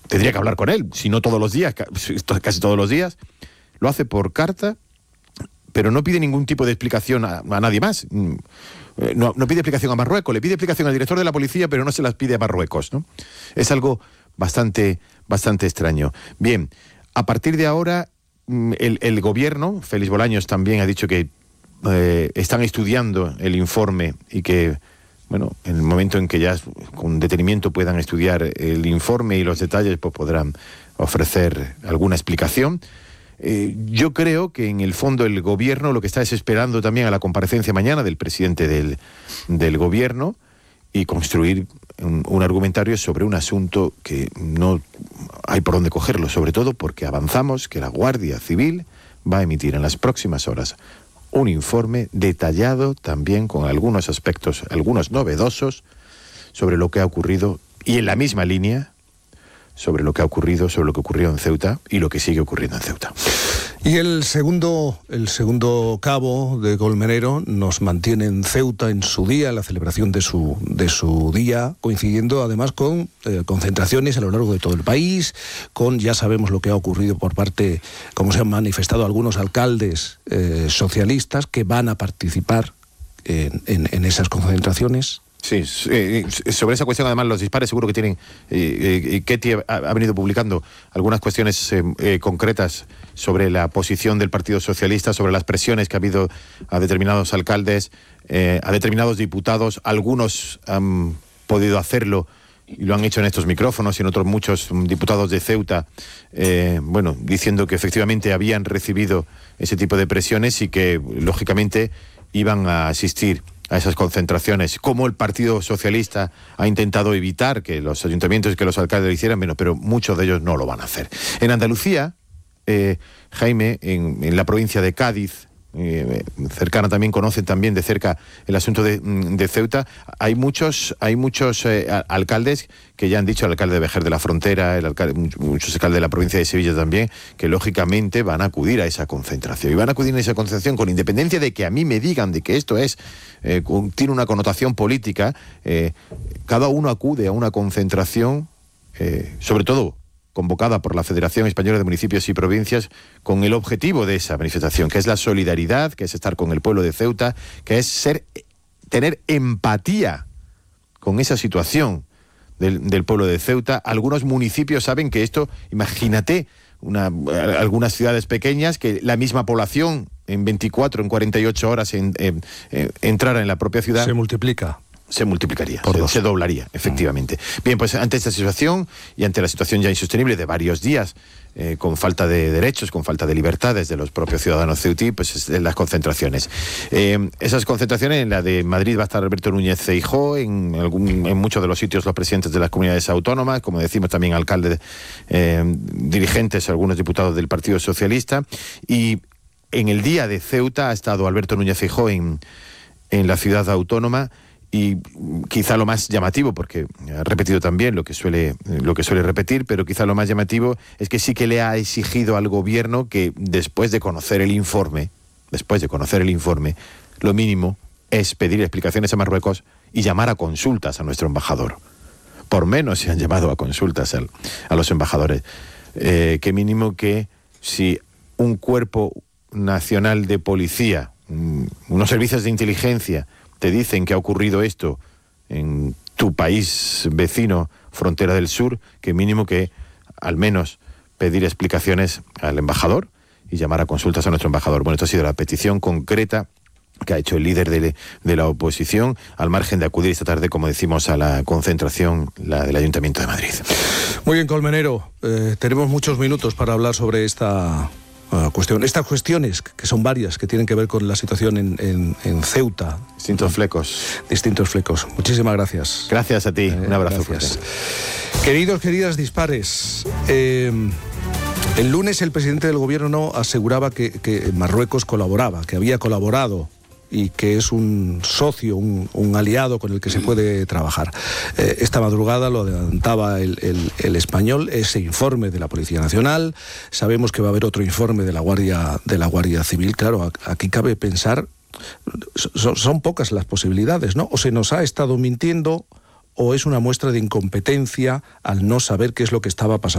tendría que hablar con él, si no todos los días, casi todos los días. Lo hace por carta, pero no pide ningún tipo de explicación a nadie más. No pide explicación a Marruecos, le pide explicación al director de la policía, pero no se las pide a Marruecos, ¿no? Es algo bastante extraño. Bien, a partir de ahora, el gobierno, Félix Bolaños también ha dicho que están estudiando el informe y que, bueno, en el momento en que ya con detenimiento puedan estudiar el informe y los detalles, pues podrán ofrecer alguna explicación. Yo creo que en el fondo el gobierno lo que está es esperando también a la comparecencia mañana del presidente del gobierno y construir un argumentario sobre un asunto que no hay por dónde cogerlo, sobre todo porque avanzamos que la Guardia Civil va a emitir en las próximas horas un informe detallado también con algunos aspectos, algunos novedosos, sobre lo que ha ocurrido y en la misma línea sobre lo que ha ocurrido, sobre lo que ocurrió en Ceuta y lo que sigue ocurriendo en Ceuta. Y el segundo cabo de Colmenero nos mantiene en Ceuta en su día, la celebración de su día, coincidiendo además con concentraciones a lo largo de todo el país, con ya sabemos lo que ha ocurrido por parte, como se han manifestado algunos alcaldes socialistas que van a participar en esas concentraciones. Sí, sobre esa cuestión además los dispares seguro que tienen, Ketty ha venido publicando algunas cuestiones concretas sobre la posición del Partido Socialista, sobre las presiones que ha habido a determinados alcaldes, a determinados diputados. Algunos han podido hacerlo y lo han hecho en estos micrófonos y en otros muchos diputados de Ceuta, diciendo que efectivamente habían recibido ese tipo de presiones y que lógicamente iban a asistir a esas concentraciones, como el Partido Socialista ha intentado evitar que los ayuntamientos y que los alcaldes lo hicieran, pero muchos de ellos no lo van a hacer. En Andalucía, Jaime, en la provincia de Cádiz, cercana también, conocen también de cerca el asunto de Ceuta. Hay muchos alcaldes que ya han dicho, el alcalde de Vejer de la Frontera, muchos alcaldes de la provincia de Sevilla también, que lógicamente van a acudir a esa concentración. Y van a acudir a esa concentración con independencia de que a mí me digan de que esto tiene una connotación política. Cada uno acude a una concentración, sobre todo convocada por la Federación Española de Municipios y Provincias, con el objetivo de esa manifestación, que es la solidaridad, que es estar con el pueblo de Ceuta, que es tener empatía con esa situación del pueblo de Ceuta. Algunos municipios saben que esto, imagínate, algunas ciudades pequeñas, que la misma población en 24, en 48 horas entrara en la propia ciudad. Se multiplicaría, se doblaría, efectivamente. Bien, pues ante esta situación y ante la situación ya insostenible de varios días, con falta de derechos, con falta de libertades de los propios ciudadanos ceutí, pues las concentraciones. Esas concentraciones, en la de Madrid va a estar Alberto Núñez Feijóo, en muchos de los sitios los presidentes de las comunidades autónomas, como decimos también alcaldes, dirigentes, algunos diputados del Partido Socialista, y en el día de Ceuta ha estado Alberto Núñez Feijóo en la ciudad autónoma. Y quizá lo más llamativo, porque ha repetido también lo que suele repetir, pero quizá lo más llamativo es que sí que le ha exigido al gobierno que después de conocer el informe, lo mínimo es pedir explicaciones a Marruecos y llamar a consultas a nuestro embajador. Por menos se han llamado a consultas a los embajadores. Qué mínimo que si un cuerpo nacional de policía, unos servicios de inteligencia, te dicen que ha ocurrido esto en tu país vecino, frontera del sur, que mínimo que al menos pedir explicaciones al embajador y llamar a consultas a nuestro embajador. Bueno, esto ha sido la petición concreta que ha hecho el líder de la oposición, al margen de acudir esta tarde, como decimos, a la concentración del Ayuntamiento de Madrid. Muy bien, Colmenero. Tenemos muchos minutos para hablar sobre esta cuestión. Estas cuestiones, que son varias, que tienen que ver con la situación en Ceuta. Distintos flecos. Muchísimas gracias. Gracias a ti. Un abrazo fuerte. Queridas dispares, el lunes el presidente del gobierno aseguraba que Marruecos colaboraba, que había colaborado y que es un socio, un aliado con el que se puede trabajar. Esta madrugada lo adelantaba el Español, ese informe de la Policía Nacional. Sabemos que va a haber otro informe de la Guardia Civil. Claro, aquí cabe pensar, son pocas las posibilidades, ¿no? O se nos ha estado mintiendo, o es una muestra de incompetencia al no saber qué es lo que estaba pasando